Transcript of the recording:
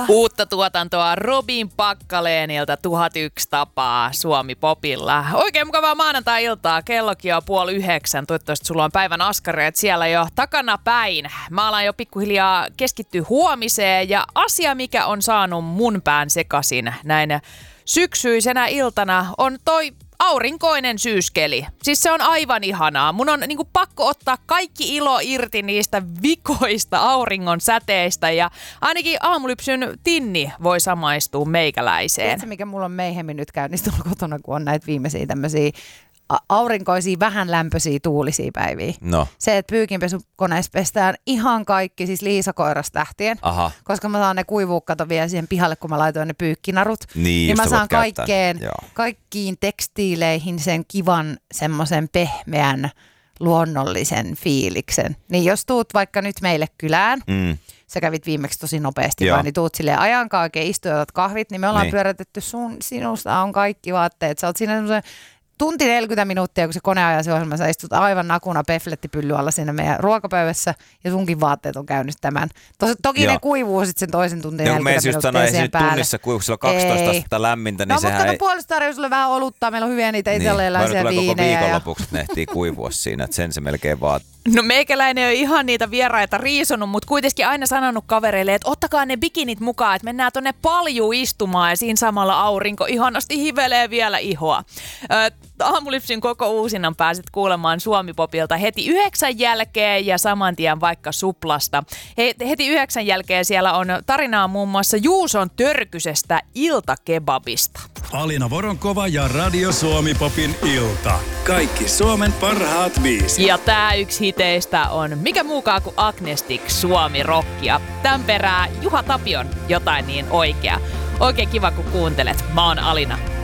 Uutta tuotantoa Robin Packalenilta 1001 tapaa Suomi Popilla. Oikein mukavaa maanantai-iltaa. Kellokin on 8:30. Toivottavasti sulla on päivän askareet siellä jo takana päin. Mä alan jo pikkuhiljaa keskittyä huomiseen ja asia, mikä on saanut mun pään sekaisin näin syksyisenä iltana on toi aurinkoinen syyskeli. Siis se on aivan ihanaa. Mun on niinku pakko ottaa kaikki ilo irti niistä vikoista auringon säteistä ja ainakin aamulypsyn Tinni voi samaistua meikäläiseen. Tiedätkö, mikä mulla on meihemmin nyt käynnissä kotona, kun on näitä viimeisiä tämmöisiä aurinkoisia, vähän lämpöisiä, tuulisia päiviä. No. Se, että pyykinpesukoneessa pestään ihan kaikki, siis Liisa-koirasta lähtien. Aha. Koska mä saan ne kuivuukkato vielä siihen pihalle, kun mä laitoin ne pyykkinarut. Niin mä saan kaikkiin tekstiileihin sen kivan, semmoisen pehmeän, luonnollisen fiiliksen. Niin jos tuut vaikka nyt meille kylään, sä kävit viimeksi tosi nopeasti vaan, niin tuut silleen ajankaan oikein istujotat kahvit, niin me ollaan pyörätetty sinusta on kaikki vaatteet. Sä oot siinä semmoisen tunti 40 minuuttia, kun se kone ajaa se ohjelma, sä istut aivan nakuna peflettipylly alla siinä meidän ruokapöydässä ja sunkin vaatteet on käynyt tämän. Toki ne kuivuu sitten sen toisen tuntin 40 minuuttia siihen päälle. Tunnissa kuivuu, kun on 12 astetta lämmintä, niin sehän ei... No mutta puolesta tarjoaa sulle vähän oluttaa, meillä on hyviä niitä italialaisia viinejä. Niin, koko viikonlopuksi, että ne ehtii kuivua siinä, että sen se melkein vaatii. No meikäläinen ei ole ihan niitä vieraita riisonut, mutta kuitenkin aina sanonut kavereille, että ottakaa ne bikinit mukaan, että mennään tonne Paljuun istumaan ja siinä samalla aurinko ihanasti hivelee vielä ihoa. Aamulypsyn koko uusinnan pääset kuulemaan Suomi Popilta heti 9 jälkeen ja saman tien vaikka Suplasta. Heti 9 jälkeen siellä on tarinaa muun muassa Juuson Törkysestä iltakebabista. Alina Voronkova ja Radio Suomi Popin ilta. Kaikki Suomen parhaat biisit. Ja tää yksi hiteistä on mikä muukaan kuin Agnestic Suomi Rockia. Tän perää Juha Tapion jotain niin oikea. Oikein kiva kun kuuntelet. Mä oon Alina.